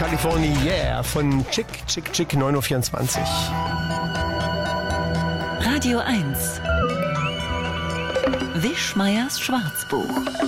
California, yeah, von Chick, 9:24 Uhr. Radio 1. Wischmeiers Schwarzbuch.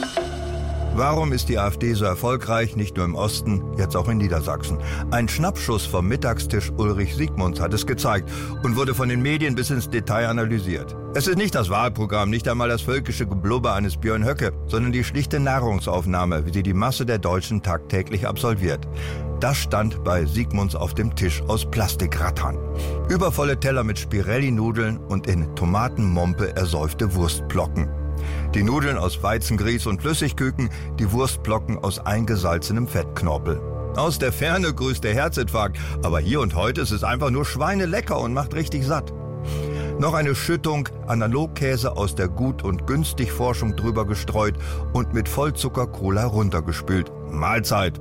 Warum ist die AfD so erfolgreich, nicht nur im Osten, jetzt auch in Niedersachsen? Ein Schnappschuss vom Mittagstisch Ulrich Siegmunds hat es gezeigt und wurde von den Medien bis ins Detail analysiert. Es ist nicht das Wahlprogramm, nicht einmal das völkische Geblubber eines Björn Höcke, sondern die schlichte Nahrungsaufnahme, wie sie die Masse der Deutschen tagtäglich absolviert. Das stand bei Siegmunds auf dem Tisch aus Plastikrattern. Übervolle Teller mit Spirelli-Nudeln und in Tomatenmompe ersäufte Wurstblocken. Die Nudeln aus Weizengrieß und Flüssigküken, die Wurstblocken aus eingesalzenem Fettknorpel. Aus der Ferne grüßt der Herzinfarkt, aber hier und heute ist es einfach nur schweinelecker und macht richtig satt. Noch eine Schüttung Analogkäse aus der Gut- und Günstig-Forschung drüber gestreut und mit Vollzucker-Cola runtergespült. Mahlzeit!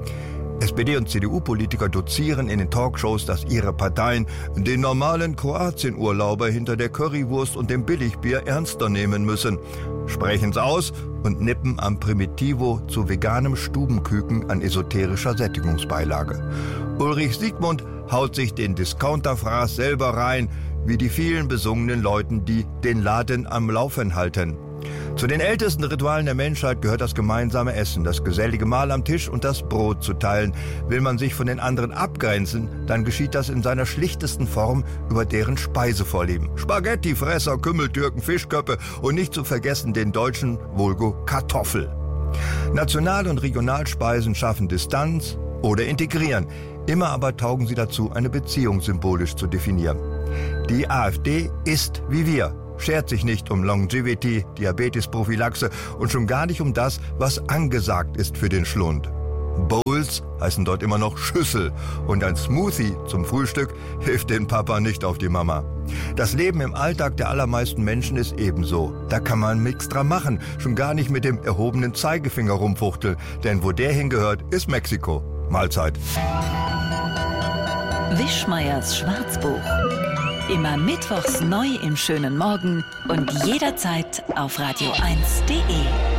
SPD- und CDU-Politiker dozieren in den Talkshows, dass ihre Parteien den normalen Kroatien-Urlauber hinter der Currywurst und dem Billigbier ernster nehmen müssen. Sprechen's aus und nippen am Primitivo zu veganem Stubenküken an esoterischer Sättigungsbeilage. Ulrich Siegmund haut sich den Discounterfraß selber rein, wie die vielen besungenen Leuten, die den Laden am Laufen halten. Zu den ältesten Ritualen der Menschheit gehört das gemeinsame Essen, das gesellige Mahl am Tisch und das Brot zu teilen. Will man sich von den anderen abgrenzen, dann geschieht das in seiner schlichtesten Form über deren Speisevorlieben. Spaghetti, Fresser, Kümmeltürken, Fischköppe und nicht zu vergessen den deutschen Vulgo Kartoffel. National- und Regionalspeisen schaffen Distanz oder integrieren. Immer aber taugen sie dazu, eine Beziehung symbolisch zu definieren. Die AfD ist wie wir. Schert sich nicht um Longevity, Diabetesprophylaxe und schon gar nicht um das, was angesagt ist für den Schlund. Bowls heißen dort immer noch Schüssel und ein Smoothie zum Frühstück hilft den Papa nicht auf die Mama. Das Leben im Alltag der allermeisten Menschen ist ebenso. Da kann man nichts dran machen, schon gar nicht mit dem erhobenen Zeigefinger rumfuchteln, denn wo der hingehört, ist Mexiko. Mahlzeit. Wischmeiers Schwarzbuch. Immer mittwochs neu im schönen Morgen und jederzeit auf radio1.de.